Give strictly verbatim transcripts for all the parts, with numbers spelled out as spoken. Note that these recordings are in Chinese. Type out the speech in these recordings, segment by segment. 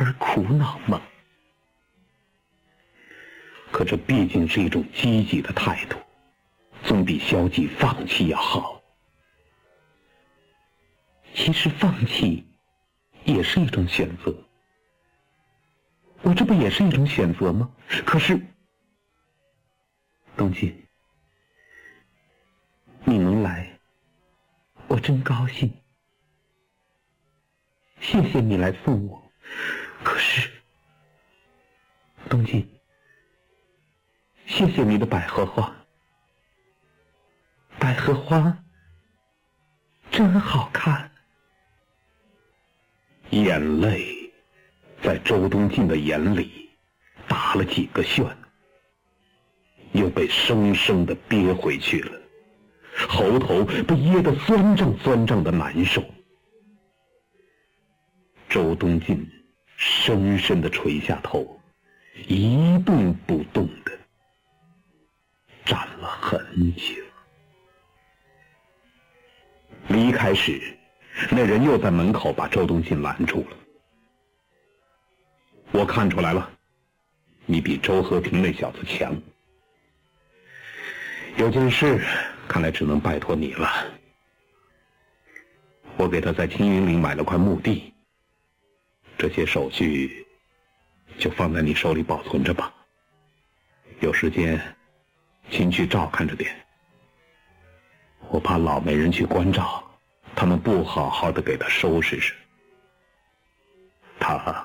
而苦恼吗？可这毕竟是一种积极的态度，总比消极放弃要好。其实放弃也是一种选择，我这不也是一种选择吗？可是东进，你能来我真高兴，谢谢你来送我。可是东进，谢谢你的百合花，百合花真好看。眼泪在周东进的眼里打了几个旋，又被生生地憋回去了，喉头被噎得酸胀酸胀的难受。周东进深深地垂下头，一动不动地站了很久。离开时，那人又在门口把周东进拦住了。我看出来了，你比周和平那小子强。有件事看来只能拜托你了。我给他在青云岭买了块墓地，这些手续就放在你手里保存着吧，有时间请去照看着点。我怕老没人去关照，他们不好好的给他收拾拾。他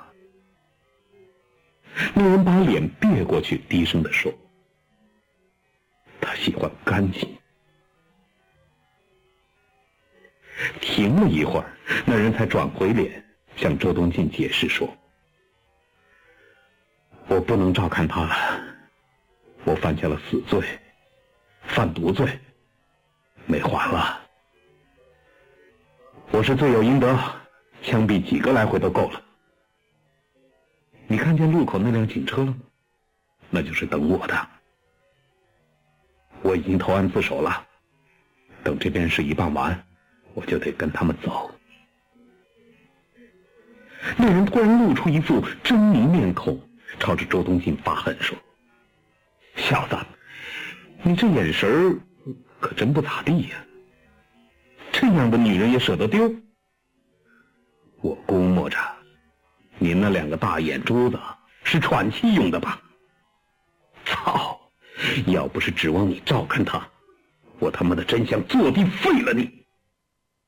那人把脸别过去，低声地说，他喜欢干净。停了一会儿，那人才转回脸向周东进解释说，我不能照看他了，我犯下了死罪，贩毒罪，没还了。我是罪有应得，枪毙几个来回都够了。你看见路口那辆警车了吗？那就是等我的。我已经投案自首了，等这件事一办完，我就得跟他们走。那人突然露出一副狰狞面孔，朝着周东进发狠说，小子，你这眼神可真不咋地呀，这样的女人也舍得丢？我估摸着您那两个大眼珠子是喘气用的吧？操！要不是指望你照看他，我他妈的真想坐地废了你！